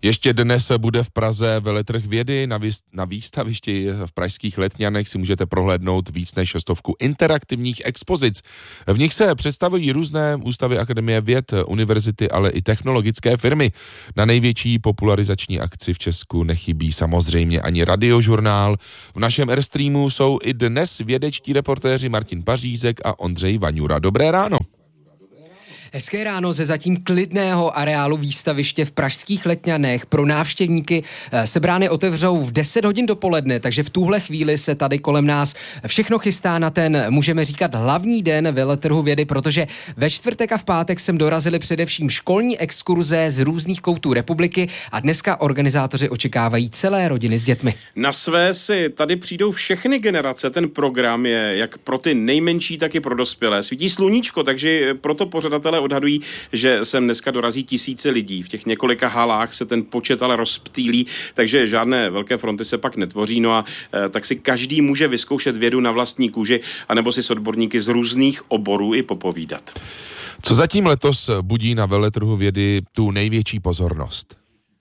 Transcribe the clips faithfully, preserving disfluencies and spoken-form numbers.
Ještě dnes bude v Praze veletrh vědy. Na, výst- na výstavišti v pražských Letňanech si můžete prohlédnout víc než stovku interaktivních expozic. V nich se představují různé ústavy Akademie věd, univerzity, ale i technologické firmy. Na největší popularizační akci v Česku nechybí samozřejmě ani Radiožurnál. V našem Airstreamu jsou i dnes vědečtí reportéři Martin Pařízek a Ondřej Vaňura. Dobré ráno. Hezké ráno ze zatím klidného areálu výstaviště v pražských Letňanech. Pro návštěvníky se brány otevřou v deset hodin dopoledne, takže v tuhle chvíli se tady kolem nás všechno chystá na ten, můžeme říkat, hlavní den veletrhu vědy, protože ve čtvrtek a v pátek sem dorazili především školní exkurze z různých koutů republiky a dneska organizátoři očekávají celé rodiny s dětmi. Na své si tady přijdou všechny generace, ten program je jak pro ty nejmenší, tak i pro dospělé. Svítí sluníčko, takže proto pořadatelé odhadují, že sem dneska dorazí tisíce lidí. V těch několika halách se ten počet ale rozptýlí, takže žádné velké fronty se pak netvoří. No a e, tak si každý může vyzkoušet vědu na vlastní kůži, anebo si s odborníky z různých oborů i popovídat. Co zatím letos budí na veletrhu vědy tu největší pozornost?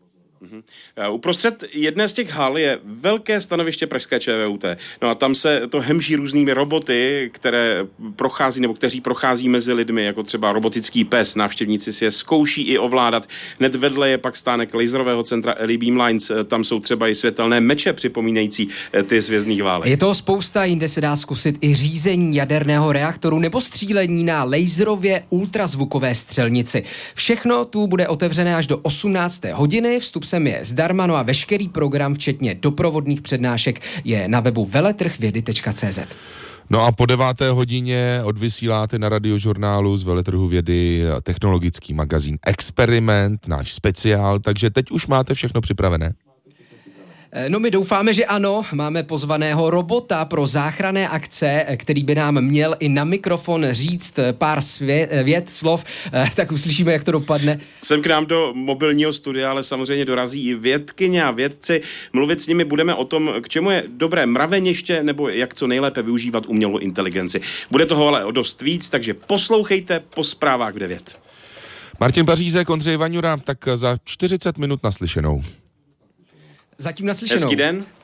Uprostřed jedné z těch hal je velké stanoviště pražské ČVUT. No a tam se to hemží různými roboty, které prochází nebo kteří prochází mezi lidmi, jako třeba robotický pes. Návštěvníci si je zkouší i ovládat. Hned vedle je pak stánek laserového centra L E Beamlines. Tam jsou třeba i světelné meče připomínající ty z Hvězdných válek. Je toho spousta, jinde se dá zkusit i řízení jaderného reaktoru nebo střílení na laserově ultrazvukové střelnici. Všechno tu bude otevřené až do osmnácté hodiny. Vstup sem je zdarma, no a veškerý program, včetně doprovodných přednášek, je na webu veletrh vědy tečka cé zet. No a po deváté hodině odvysíláte na Radiožurnálu z veletrhu vědy technologický magazín Experiment, náš speciál, takže teď už máte všechno připravené. No my doufáme, že ano, máme pozvaného robota pro záchranné akce, který by nám měl i na mikrofon říct pár svě- vět, slov, tak uslyšíme, jak to dopadne. Sem k nám do mobilního studia, ale samozřejmě dorazí i vědkyně a vědci. Mluvit s nimi budeme o tom, k čemu je dobré mraveniště, nebo jak co nejlépe využívat umělou inteligenci. Bude toho ale o dost víc, takže poslouchejte po zprávách v devět. Martin Pařízek, Ondřej Vaňura, tak za čtyřicet minut naslyšenou. Zatím naslyšenou. Hezký den.